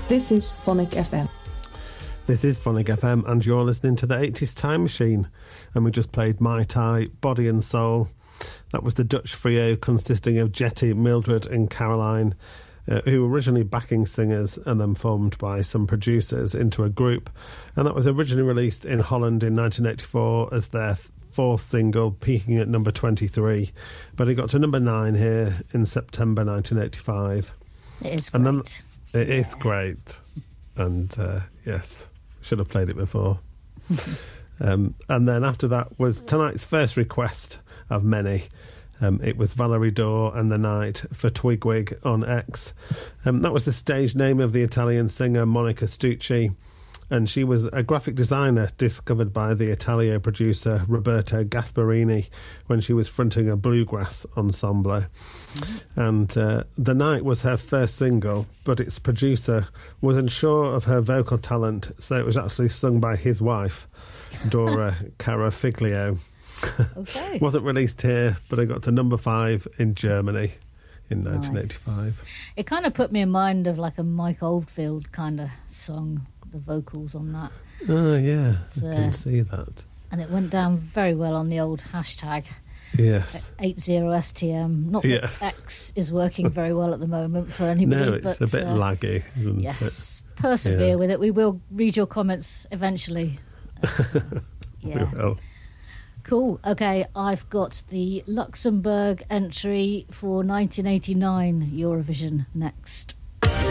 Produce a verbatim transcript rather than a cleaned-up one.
This is Phonic F M. This is Phonic F M, and you're listening to the eighties Time Machine. And we just played Mai Tai, Body and Soul. That was the Dutch trio consisting of Jetty, Mildred and Caroline, uh, who were originally backing singers and then formed by some producers into a group. And that was originally released in Holland in nineteen eighty-four as their fourth single, peaking at number twenty-three. But it got to number nine here in September nineteen eighty-five. It is great. And then, it yeah. is great. And uh, yes, should have played it before. um, and then after that was tonight's first request of many. Um, it was Valerie Dorr and The Night for Twigwig on X. Um, that was the stage name of the Italian singer Monica Stucci, and she was a graphic designer discovered by the Italio producer Roberto Gasparini when she was fronting a bluegrass ensemble. Mm-hmm. And uh, The Night was her first single, but its producer was unsure of her vocal talent, so it was actually sung by his wife, Dora Carafiglio. Okay. Wasn't released here, but it got to number five in Germany in nineteen eighty-five. Nice. It kind of put me in mind of like a Mike Oldfield kind of song, the vocals on that. Oh, yeah, It's, I can uh, see that. And it went down very well on the old hashtag. Yes. eighty S T M. Not yes. that X is working very well at the moment for anybody. No, it's but, a bit uh, laggy, isn't yes, it? Yes, persevere yeah. with it. We will read your comments eventually. Uh, yeah. We will. Cool. Okay, I've got the Luxembourg entry for nineteen eighty-nine Eurovision next.